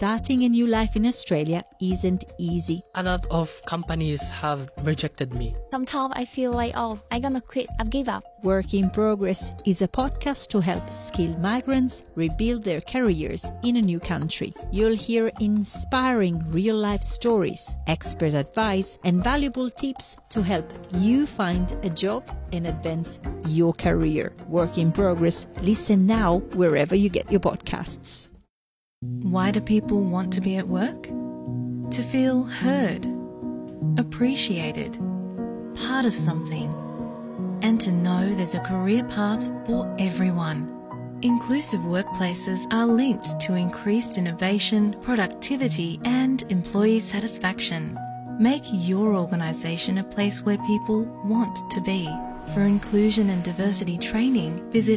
starting a new life in Australia isn't easy. A lot of companies have rejected me. Sometimes I feel like, I'm gonna quit, I've give up. Work in Progress is a podcast to help skilled migrants rebuild their careers in a new country. You'll hear inspiring real-life stories, expert advice, and valuable tips to help you find a job and advance your career. Work in Progress. Listen now wherever you get your podcasts. Why do people want to be at work? To feel heard, appreciated, part of something, and to know there's a career path for everyone. Inclusive workplaces are linked to increased innovation, productivity, and employee satisfaction. Make your organisation a place where people want to be. For inclusion and diversity training, visit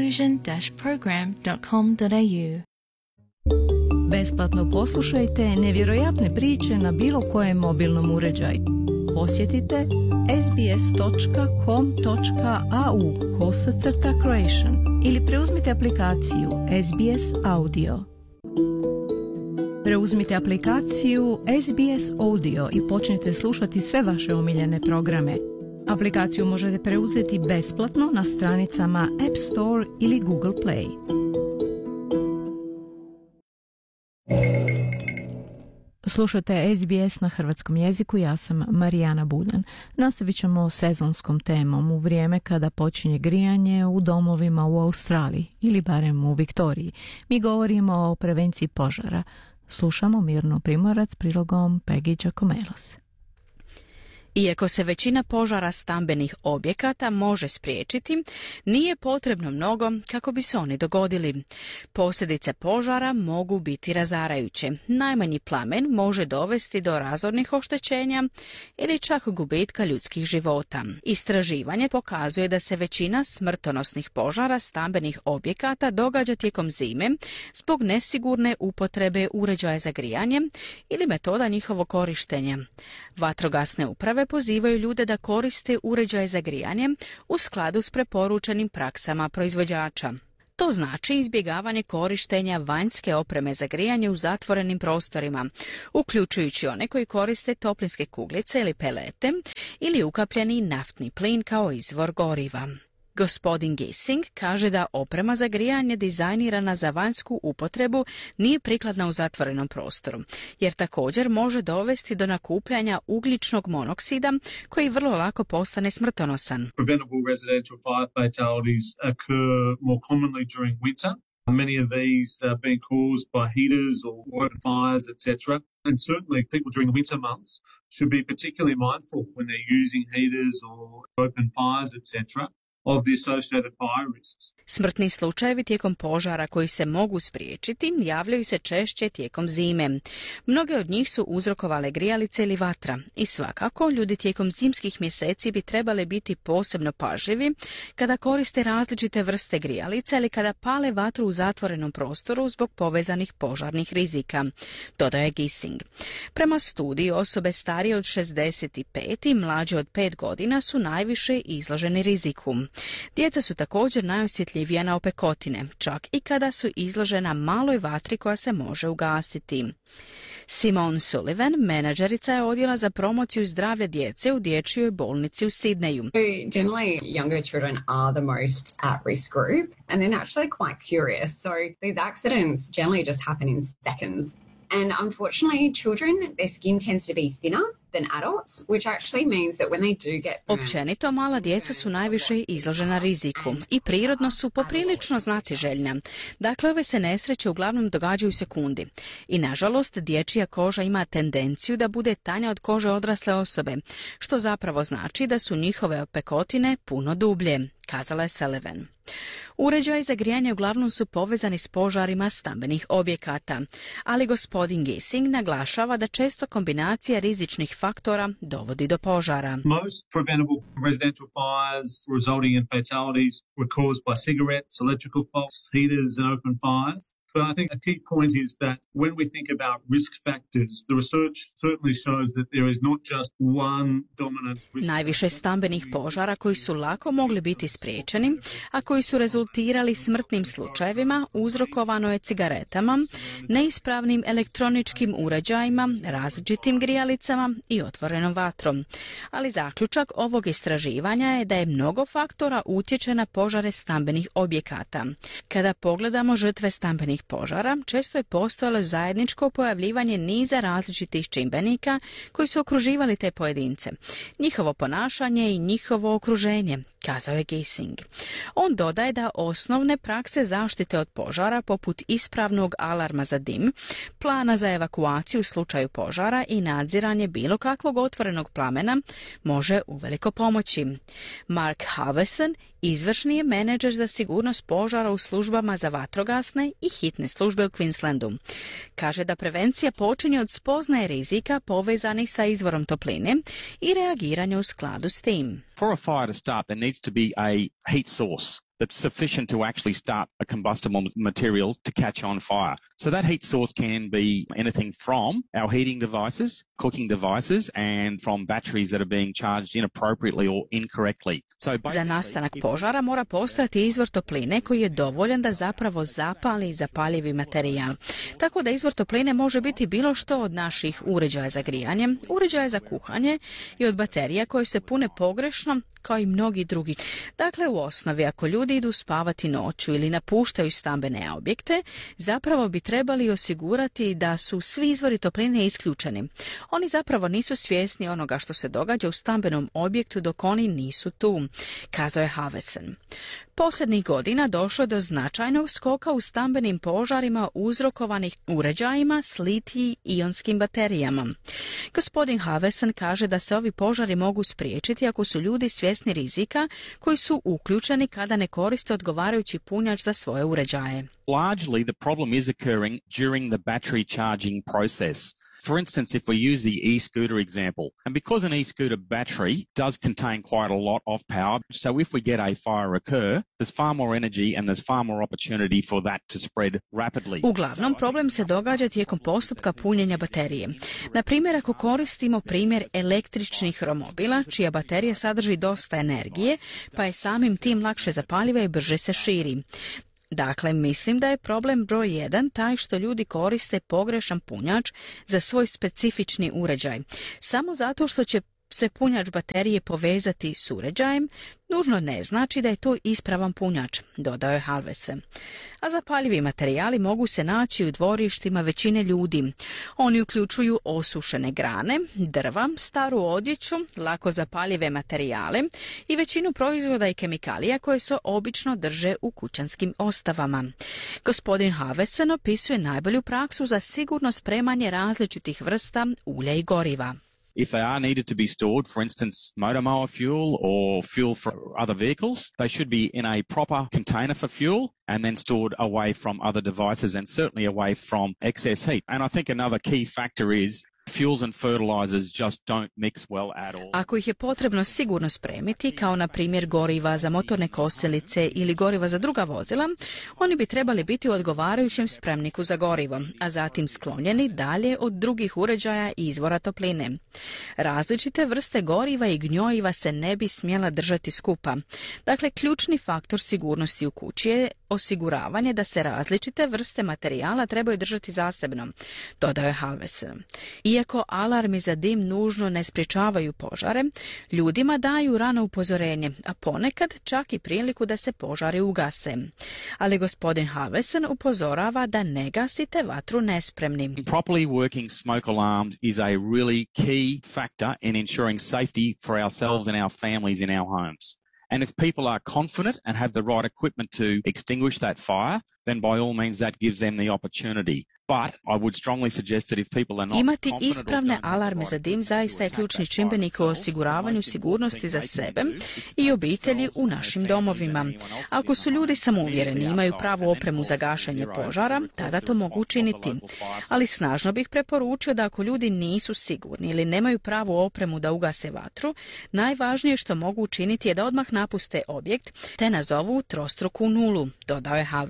inclusion-program.com.au. Besplatno poslušajte nevjerojatne priče na bilo kojem mobilnom uređaju. Posjetite sbs.com.au/Croatian ili preuzmite aplikaciju SBS Audio. Preuzmite aplikaciju SBS Audio i počnite slušati sve vaše omiljene programe. Aplikaciju možete preuzeti besplatno na stranicama App Store ili Google Play. Slušajte SBS na hrvatskom jeziku, ja sam Marijana Buljan. Nastavit ćemo sezonskom temom u vrijeme kada počinje grijanje u domovima u Australiji ili barem u Viktoriji. Mi govorimo o prevenciji požara. Slušamo Mirnu Primorac prilogom Peggy Giacomelos. Iako se većina požara stambenih objekata može spriječiti, nije potrebno mnogo kako bi se oni dogodili. Posljedice požara mogu biti razarajuće. Najmanji plamen može dovesti do razornih oštećenja ili čak gubitka ljudskih života. Istraživanje pokazuje da se većina smrtonosnih požara stambenih objekata događa tijekom zime zbog nesigurne upotrebe uređaja za grijanje ili metoda njihovog korištenja. Vatrogasne uprave pozivaju ljude da koriste uređaje za grijanje u skladu s preporučenim praksama proizvođača. To znači izbjegavanje korištenja vanjske opreme za grijanje u zatvorenim prostorima, uključujući one koji koriste toplinske kuglice ili pelete ili ukapljeni naftni plin kao izvor goriva. Gospodin Gissing kaže da oprema za grijanje dizajnirana za vanjsku upotrebu nije prikladna u zatvorenom prostoru, jer također može dovesti do nakupljanja ugljičnog monoksida koji vrlo lako postane smrtonosan. Preventable residential fire fatalities occur more commonly during winter. Many of these are being caused by heaters or open fires, etc. And certainly people during the winter months should be particularly mindful when they're using heaters or open fires, etc. of the associated fire risks. Smrtni slučajevi tijekom požara koji se mogu spriječiti javljaju se češće tijekom zime. Mnoge od njih su uzrokovale grijalice ili vatra i svakako ljudi tijekom zimskih mjeseci bi trebali biti posebno pažljivi kada koriste različite vrste grijalica ili kada pale vatru u zatvorenom prostoru zbog povezanih požarnih rizika, dodaje Gissing. Prema studiji, osobe starije od 65 i mlađe od 5 godina su najviše izloženi riziku. Djeca su također najosjetljivija na opekotine, čak i kada su izložena maloj vatri koja se može ugasiti. Simone Sullivan, menadžerica je odjela za promociju zdravlja djece u dječjoj bolnici u Sidneju. Generally, younger children are the most at-risk group, and they're naturally quite curious. So these accidents generally just happen in seconds. And unfortunately, children, their skin tends to be thinner than adults, which actually means that when they do get burned... Općenito, mala djeca su najviše izložena riziku i prirodno su poprilično znatiželjna. Dakle, ove se nesreće uglavnom događaju u sekundi. I nažalost, dječja koža ima tendenciju da bude tanja od kože odrasle osobe, što zapravo znači da su njihove opekotine puno dublje, kazala je Sullivan. Uređaji za grijanje uglavnom su povezani s požarima stambenih objekata, ali gospodin Gissing naglašava da često kombinacija rizičnih faktora dovodi do požara. Most preventable residential fires resulting in fatalities were caused by cigarettes, electrical faults, heaters and open fires. But I think a key point is that when we think about risk factors, the research certainly shows that there is not just one dominant risk. Najviše stambenih požara koji su lako mogli biti spriječeni, a koji su rezultirali smrtnim slučajevima, uzrokovano je cigaretama, neispravnim elektroničkim uređajima, različitim grijalicama i otvorenom vatrom. Ali zaključak ovog istraživanja je da je mnogo faktora utječe na požare stambenih objekata. Kada pogledamo žrtve stambenih požara, često je postojalo zajedničko pojavljivanje niza različitih čimbenika koji su okruživali te pojedince, njihovo ponašanje i njihovo okruženje, kazao je Gissing. On dodaje da osnovne prakse zaštite od požara, poput ispravnog alarma za dim, plana za evakuaciju u slučaju požara i nadziranje bilo kakvog otvorenog plamena, može uveliko pomoći. Mark Havesen, izvršni je menadžer za sigurnost požara u službama za vatrogasne i hitne službe u Queenslandu. Kaže da prevencija počinje od spoznaje rizika povezanih sa izvorom topline i reagiranja u skladu s tim. For a fire to start, there needs to be a heat source that's sufficient to actually start a combustible material to catch on fire. So that heat source can be anything from our heating devices, cooking devices, and from batteries that are being charged inappropriately or incorrectly. Za nastanak požara mora postojati izvor topline koji je dovoljan da zapravo zapali zapaljivi materijal. Tako da izvor topline može biti bilo što od naših uređaja za grijanje, uređaja za kuhanje i od baterija koje se pune pogrešno, kao i mnogi drugi. Dakle, u osnovi, ako ljudi idu spavati noću ili napuštaju stambene objekte, zapravo bi trebali osigurati da su svi izvori topline isključeni. Oni zapravo nisu svjesni onoga što se događa u stambenom objektu dok oni nisu tu, kazao je Havesen. Posljednjih godina došlo je do značajnog skoka u stambenim požarima uzrokovanih uređajima s litij-ionskim baterijama. Gospodin Havesen kaže da se ovi požari mogu spriječiti ako su ljudi svjesni rizika koji su uključeni kada ne koriste odgovarajući punjač za svoje uređaje. Largely the problem is occurring during the battery charging process. For instance, if we use the e-scooter example, and because an e-scooter battery does contain quite a lot of power, so if we get a fire occur, there's far more energy and there's far more opportunity for that to spread rapidly. Uglavnom, problem se događa tijekom postupka punjenja baterije. Na primjer, ako koristimo primjer električnih romobila, čija baterija sadrži dosta energije, pa je samim tim lakše zapaljiva i brže se širi. Dakle, mislim da je problem broj 1 taj što ljudi koriste pogrešan punjač za svoj specifični uređaj. Samo zato što će se punjač baterije povezati s uređajem, nužno ne znači da je to ispravan punjač, dodao je Havesen. A zapaljivi materijali mogu se naći u dvorištima većine ljudi. Oni uključuju osušene grane, drva, staru odjeću, lako zapaljive materijale i većinu proizvoda i kemikalija koje se obično drže u kućanskim ostavama. Gospodin Havesen opisuje najbolju praksu za sigurno spremanje različitih vrsta ulja i goriva. If they are needed to be stored, for instance, motor mower fuel or fuel for other vehicles, they should be in a proper container for fuel and then stored away from other devices and certainly away from excess heat. And I think another key factor is fuels and fertilizers just don't mix well at all. Ako ih je potrebno sigurno spremiti, kao na primjer goriva za motorne kosilice ili goriva za druga vozila, oni bi trebali biti u odgovarajućem spremniku za gorivo, a zatim sklonjeni dalje od drugih uređaja i izvora topline. Različite vrste goriva i gnjojiva se ne bi smjela držati skupa. Dakle, ključni faktor sigurnosti u kući je osiguravanje da se različite vrste materijala trebaju držati zasebno, dodao je Havesen. Iako alarmi za dim nužno ne sprječavaju požare, ljudima daju rano upozorenje, a ponekad čak i priliku da se požari ugase. Ali gospodin Havesen upozorava da ne gasite vatru nespremni. Properly working smoke alarms is a really key factor in ensuring safety for ourselves and our families in our homes. And if people are confident and have the right equipment to extinguish that fire, then by all means that gives them the opportunity. But I would strongly suggest that if people are not Imati ispravne alarme za dim zaista je ključni čimbenik u osiguravanju sigurnosti za sebe i obitelji u našim domovima. Ako su ljudi samouvjereni i imaju pravu opremu za gašenje požara, tada to mogu učiniti. Ali snažno bih preporučio da ako ljudi nisu sigurni ili nemaju pravu opremu da ugase vatru, najvažnije što mogu učiniti je da odmah napuste objekt te nazovu trostruku nulu, dodao je Havesen.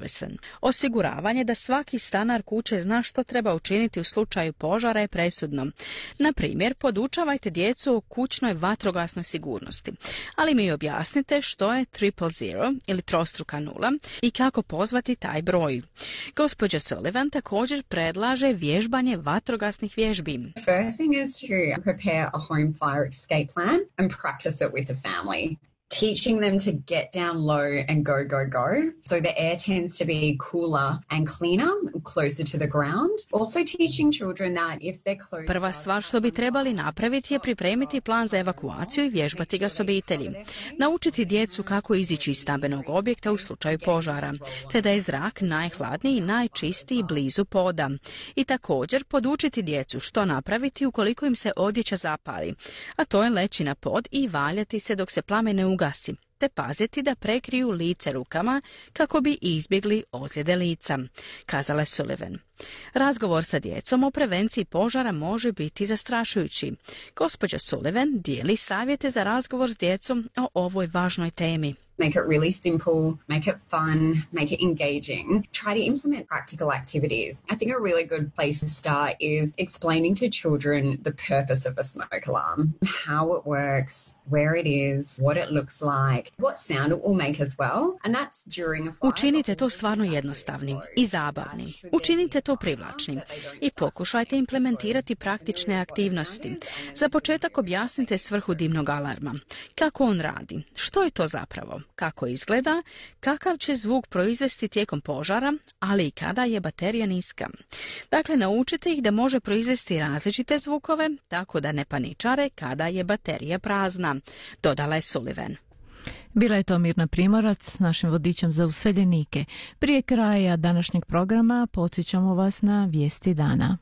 Osiguravanje da svaki stanar kuće zna što treba učiniti u slučaju požara je presudno. Na primjer, podučavajte djecu o kućnoj vatrogasnoj sigurnosti, ali mi objasnite što je 000 ili trostruka nula i kako pozvati taj broj. Gospođa Sullivan također predlaže vježbanje vatrogasnih vježbi. First thing is to prepare a home fire escape plan and practice it with the family. Teaching them to get down low and go, go, go. So the air tends to be cooler and cleaner, closer to the ground. Also teaching children that if they're close... Prva stvar što bi trebali napraviti je pripremiti plan za evakuaciju i vježbati ga s obitelji. Naučiti djecu kako izići iz stambenog objekta u slučaju požara, te da je zrak najhladniji i najčistiji blizu poda. I također podučiti djecu što napraviti ukoliko im se odjeća zapali, a to je leći na pod i valjati se dok se plamen ne ugasi, te paziti da prekriju lice rukama kako bi izbjegli ozljede lica, kazala je Sullivan. Razgovor sa djecom o prevenciji požara može biti zastrašujući. Gospođa Sullivan dijeli savjete za razgovor s djecom o ovoj važnoj temi. Make it really simple, make it fun, make it engaging. Try to implement practical activities. I think a really good place to start is explaining to children the purpose of a smoke alarm, how it works, where it is, what it looks like, what sound it will make as well. And that's during a fire. Učinite to stvarno jednostavnim i zabavnim. Učinite to privlačnim i pokušajte implementirati praktične aktivnosti. Za početak objasnite svrhu dimnog alarma. Kako on radi? Što je to zapravo? Kako izgleda, kakav će zvuk proizvesti tijekom požara, ali i kada je baterija niska. Dakle, naučite ih da može proizvesti različite zvukove, tako da ne paničare kada je baterija prazna, dodala je Sullivan. Bila je to Mirna Primorac s našim vodičem za useljenike. Prije kraja današnjeg programa podsjećamo vas na vijesti dana.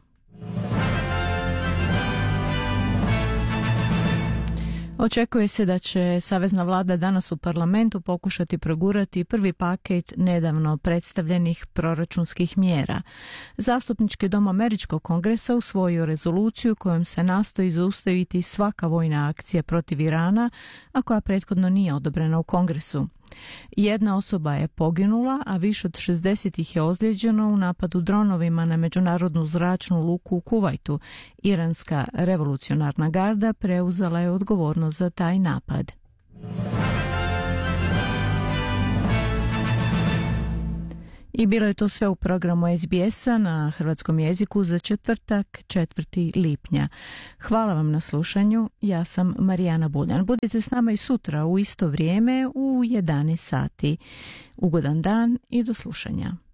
Očekuje se da će savezna vlada danas u parlamentu pokušati progurati prvi paket nedavno predstavljenih proračunskih mjera. Zastupnički dom Američkog kongresa usvojio rezoluciju kojom se nastoji zaustaviti svaka vojna akcija protiv Irana, a koja prethodno nije odobrena u Kongresu. Jedna osoba je poginula, a više od 60 ih je ozlijeđeno u napadu dronovima na međunarodnu zračnu luku u Kuvajtu. Iranska revolucionarna garda preuzela je odgovornost za taj napad. I bilo je to sve u programu SBS-a na hrvatskom jeziku za četvrtak, 4. lipnja. Hvala vam na slušanju, ja sam Marijana Buljan. Budite s nama i sutra u isto vrijeme u 11 sati. Ugodan dan i do slušanja.